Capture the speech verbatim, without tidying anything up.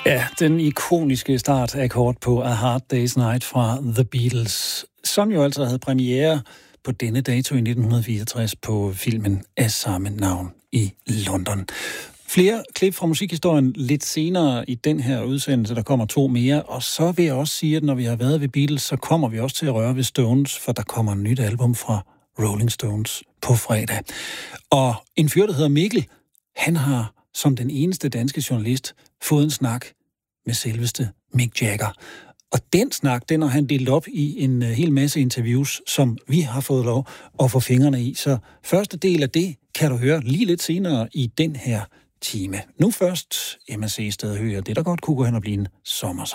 Ja, den ikoniske startakkord på A Hard Day's Night fra The Beatles, som jo altså havde premiere på denne dato i nitten fireogtres på filmen af samme navn i London. Flere klip fra musikhistorien lidt senere i den her udsendelse. Der kommer to mere, og så vil jeg også sige, at når vi har været ved Beatles, så kommer vi også til at røre ved Stones, for der kommer et nyt album fra Rolling Stones på fredag. Og en fyr, der hedder Mikkel, han har som den eneste danske journalist fået en snak med selveste Mick Jagger. Og den snak, den har han delt op i en hel masse interviews, som vi har fået lov at få fingrene i. Så første del af det kan du høre lige lidt senere i den her time. Nu først, M S C stedet hører det, der godt kunne gå hen og blive en sommersang.